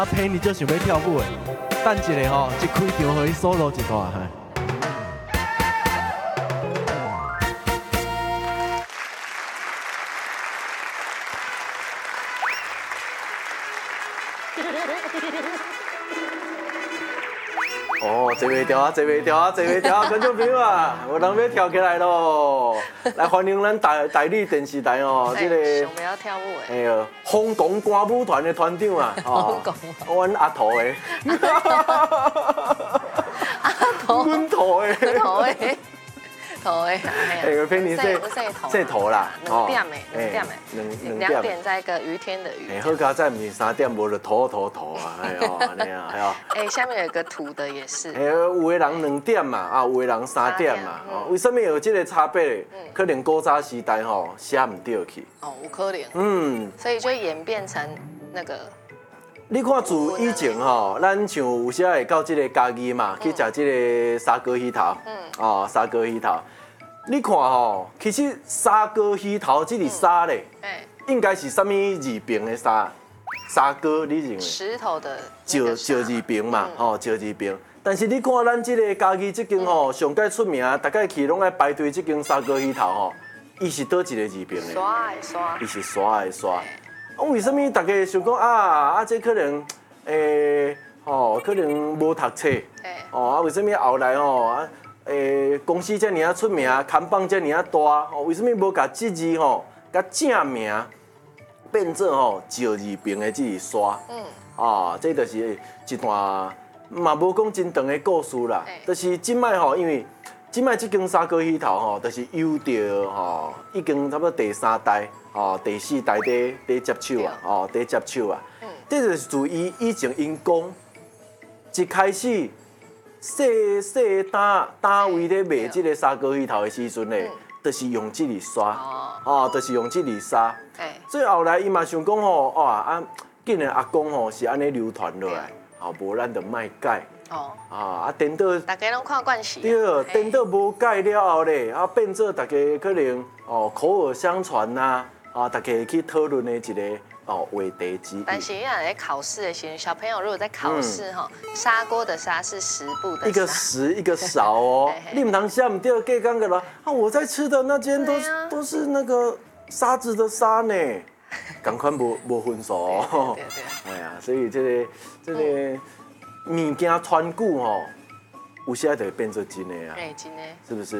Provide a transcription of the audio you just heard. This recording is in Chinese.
啊，陪你就想要跳舞的，等一下吼，一开场互伊 solo 一段。哦，坐袂调啊，坐袂调啊，坐袂调啊，观众朋友啊，有人要跳起来咯！来欢迎咱台里电视台哦，这个想要跳舞的， 哎呦，轰动歌舞团的团长啊， 轰动， 阮阿头的， 阿头， 阮头的， 头的，头的， 哎呦，陪你洗头啦， 两点的，2点在一个雨天的雨。 哎，好佳在不是3点，无就头啊，哎呦，安尼啊，哎呦。 哎，下面有一个土的也是。 哎，有的人2点嘛，啊，有的人3点嘛，为什么有这个差别？可能古早时代吼写唔对去。 哦，有可能。所以就演变成那个。 你看自以前吼，咱像有时会到这个家己嘛，去食这个沙锅鱼头，沙锅鱼头。你看吼，其实沙锅鱼头这个沙咧，应该是什么字边的沙？沙锅，你认为？ 石头的石字边嘛，石字边。但是你看咱这个家己这间吼，上界出名，大概去拢爱排队这间沙锅鱼头吼，伊是倒一个字边的？ 刷的刷。伊是刷的刷。为什么大家想讲这可能可能无读册，为什么后来公司遮尔出名，看板遮尔大，为什么无甲这字甲正名变做石字边的这个刷？这就是一段嘛无讲真长的故事啦。就是即摆因为即摆这间沙锅鱼头就是有着已经差不多第3代。第4代在接手啊，在接手啊，这就是自以前因讲，一开始细单位咧卖这个砂锅鱼头的时阵咧，就是用这个刷，就是用这个砂。所以后来伊嘛想讲竟然阿公是安尼流传落来，无咱就卖改。等到大家拢看惯势。 对，等到无改了后咧，变做大家可能口耳相传呐。大家去讨论的一个话题之一。 但是因为在考试的时候，小朋友如果在考试砂锅的砂是食部的， 一个食一个勺哦，你唔通写唔对，计讲个啦。我在吃的那间都是那个沙子的沙呢，赶快无分数哦。对。哎呀，所以这个物件传久有时就会变做真的啊。 真的。 是不是？